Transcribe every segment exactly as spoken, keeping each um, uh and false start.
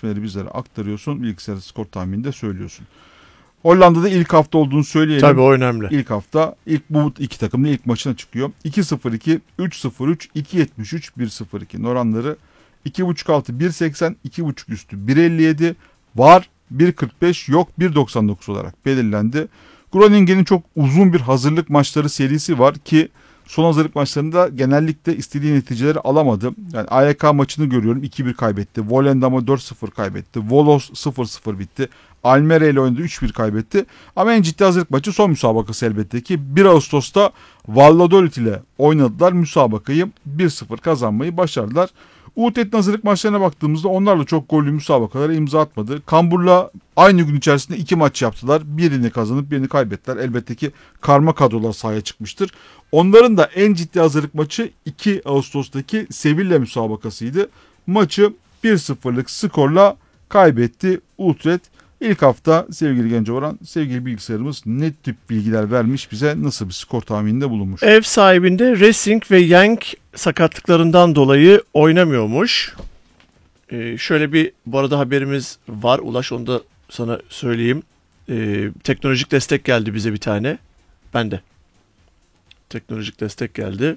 gelişmeleri bizlere aktarıyorsun. Bilgisayar skor tahmininde söylüyorsun. Hollanda'da ilk hafta olduğunu söyleyelim. Tabii o önemli. İlk hafta ilk bu iki takımın ilk maçına çıkıyor. iki sıfır iki, üç sıfır üç, iki yetmiş üç, bir sıfır iki. Oranları iki buçuk altı, bir seksen, iki buçuk üstü bir elli yedi. Var bir kırk beş, yok bir doksan dokuz olarak belirlendi. Groningen'in çok uzun bir hazırlık maçları serisi var ki son hazırlık maçlarında genellikle istediği neticeleri alamadı. Yani A Y K maçını görüyorum, iki bir kaybetti. Volendam'a dört sıfır kaybetti. Volos sıfır sıfır bitti. Almere ile oynadı, üç bir kaybetti. Ama en ciddi hazırlık maçı son müsabakası elbette ki. bir Ağustos'ta Valladolid ile oynadılar. Müsabakayı bir sıfır kazanmayı başardılar. U T T'nin hazırlık maçlarına baktığımızda onlar da çok gollü müsabakalara imza atmadı. Kambur'la aynı gün içerisinde iki maç yaptılar. Birini kazanıp birini kaybettiler. Elbette ki karma kadrolar sahaya çıkmıştır. Onların da en ciddi hazırlık maçı iki Ağustos'taki Sevilla müsabakasıydı. Maçı bir sıfırlık skorla kaybetti Utrecht. İlk hafta sevgili Gencovaran, sevgili bilgisayarımız ne tip bilgiler vermiş bize, nasıl bir skor tahmininde bulunmuş? Ev sahibinde Racing ve Yank sakatlıklarından dolayı oynamıyormuş. Ee, şöyle bir bu arada haberimiz var. Ulaş, onu da sana söyleyeyim. Ee, teknolojik destek geldi bize bir tane. Ben de. Teknolojik destek geldi.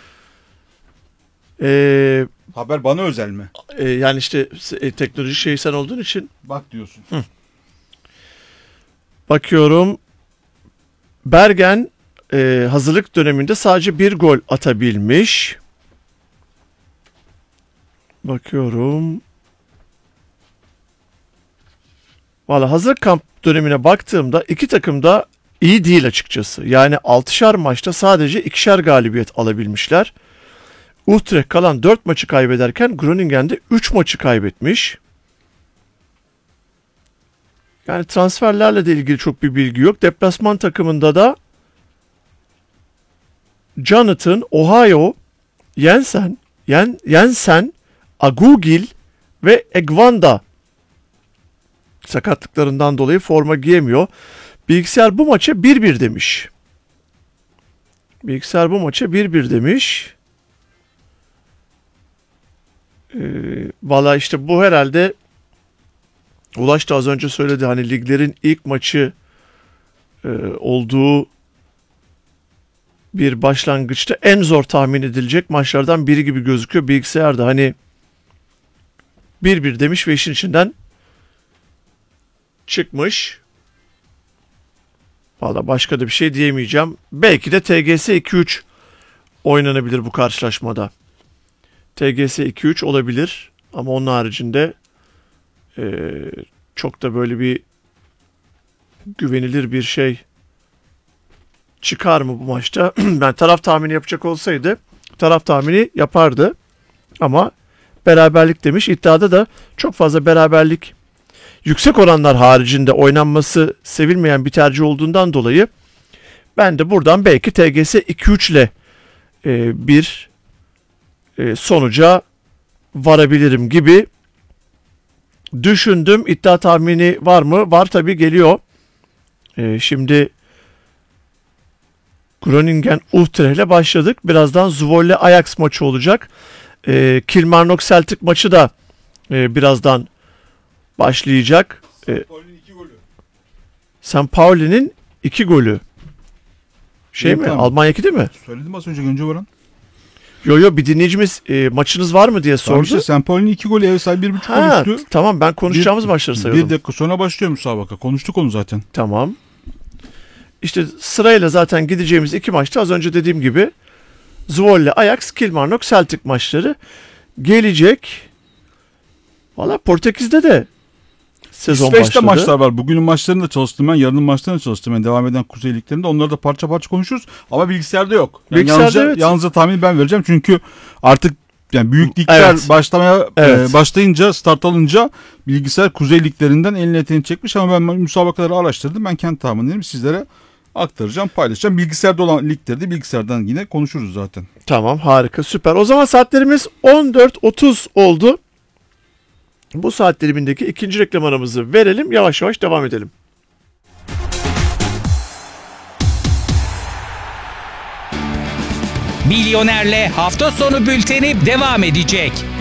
Ee, Haber bana özel mi? e, yani işte e, teknolojik şey sen olduğun için. Bak diyorsun. Hı. Bakıyorum. Bergen e, hazırlık döneminde sadece bir gol atabilmiş. Bakıyorum. Valla hazırlık kamp dönemine baktığımda iki takım da iyi değil açıkçası. Yani altışar maçta sadece ikişer galibiyet alabilmişler. Utrecht kalan dört maçı kaybederken Groningen de üç maçı kaybetmiş. Yani transferlerle de ilgili çok bir bilgi yok. Deplasman takımında da Jonathan, Ohio, Jensen, Yen, Jensen, Agugil ve Egvanda sakatlıklarından dolayı forma giyemiyor. Bilgisayar bu maça bir bir demiş. Bilgisayar bu maça bir bir demiş. Ee, Valla işte bu herhalde Ulaş da az önce söyledi, hani liglerin ilk maçı e, olduğu bir başlangıçta en zor tahmin edilecek maçlardan biri gibi gözüküyor. Bilgisayarda hani bir bir demiş ve işin içinden çıkmış. Valla başka da bir şey diyemeyeceğim. Belki de T G S iki üç oynanabilir bu karşılaşmada. T G S iki üç olabilir ama onun haricinde e, çok da böyle bir güvenilir bir şey çıkar mı bu maçta? Ben taraf tahmini yapacak olsaydı taraf tahmini yapardı. Ama beraberlik demiş. İddiada da çok fazla beraberlik, yüksek oranlar haricinde oynanması sevilmeyen bir tercih olduğundan dolayı ben de buradan belki T G S iki üç ile e, bir e, sonuca varabilirim gibi düşündüm. İddia tahmini var mı? Var tabii, geliyor. E, şimdi Groningen Utrecht ile başladık. Birazdan Zwolle Ajax maçı olacak. E, Kilmarnock Celtic maçı da e, birazdan başlayacak. E, San Pauli'nin iki golü. Şey evet, mi? tamam. Almanya iki değil mi? Söyledim az önce Gencovaran. Yo yo, bir dinleyicimiz e, maçınız var mı diye sordu. Tamam işte San Pauli'nin iki golü, ev sahibi bir buçuk Ha, gol üstü. tamam, ben konuşacağımız bir, maçları sayıyordum. Bir dakika sonra başlıyor müsabaka. Konuştuk onu zaten. Tamam. İşte sırayla zaten gideceğimiz iki maçta az önce dediğim gibi Zwolle Ajax, Kilmarnock Celtic maçları gelecek. Valla Portekiz'de de sezon İsveç'te başladı. maçlar var. Bugünün maçlarını da çalıştım ben. Yarının maçlarını çalıştım ben. Devam eden Kuzey Liglerinde. Onları da parça parça konuşuruz. Ama bilgisayarda yok. Yani Bilgisayarda yalnızca, evet. yalnızca tahmini ben vereceğim. Çünkü artık yani büyük ligler Evet. başlamaya Evet. e, başlayınca, start alınca bilgisayar Kuzey Liglerinden elini eteğini çekmiş. Ama ben müsabakaları araştırdım. Ben kendi tahminlerimi sizlere aktaracağım, paylaşacağım. Bilgisayarda olan ligleri de bilgisayardan yine konuşuruz zaten. Tamam, harika, süper. O zaman saatlerimiz on dört otuz oldu. Bu saat dilimindeki ikinci reklam aramızı verelim. Yavaş yavaş devam edelim. Milyoner'le hafta sonu bülteni devam edecek.